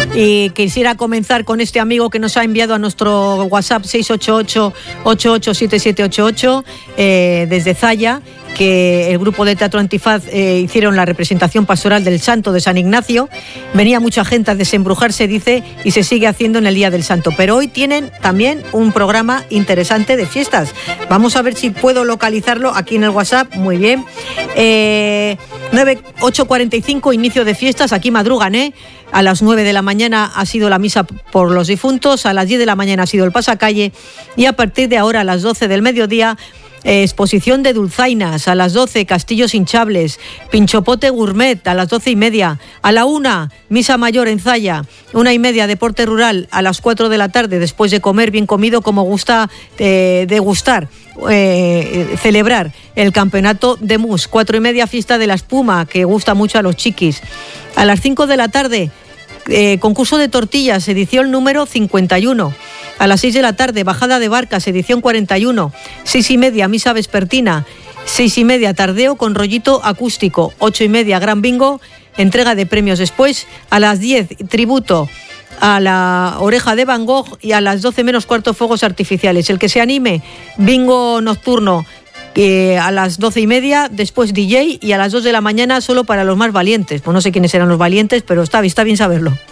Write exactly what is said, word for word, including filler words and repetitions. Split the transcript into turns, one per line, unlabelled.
Y quisiera comenzar con este amigo que nos ha enviado a nuestro WhatsApp seis ocho ocho, ocho ocho siete siete ocho ocho eh, desde Zalla, que el grupo de Teatro Antifaz eh, hicieron la representación pastoral del Santo de San Ignacio. Venía mucha gente a desembrujarse, dice, y se sigue haciendo en el Día del Santo. Pero hoy tienen también un programa interesante de fiestas. Vamos a ver si puedo localizarlo aquí en el WhatsApp. Muy bien. Eh, nueve ocho cuarenta y cinco, inicio de fiestas. Aquí madrugan, ¿eh? A las nueve de la mañana ha sido la misa por los difuntos, a las diez de la mañana ha sido el pasacalle y a partir de ahora a las doce del mediodía Eh, exposición de dulzainas, a las doce castillos hinchables, pinchopote gourmet a las doce y media, a la una misa mayor en Zalla, una y media deporte rural, a las cuatro de la tarde después de comer bien comido como gusta eh, degustar, eh, celebrar el campeonato de mus, cuatro y media fiesta de la espuma que gusta mucho a los chiquis, a las cinco de la tarde eh, concurso de tortillas edición número cincuenta y uno. A las seis de la tarde, bajada de barcas, edición cuarenta y uno. Seis y media, misa vespertina. Seis y media, tardeo con rollito acústico. Ocho y media, gran bingo, entrega de premios después. A las diez, tributo a la oreja de Van Gogh y a las doce menos cuarto, fuegos artificiales. El que se anime, bingo nocturno eh, a las doce y media, después D J y a las dos de la mañana solo para los más valientes. Pues no sé quiénes serán los valientes, pero está, está bien saberlo.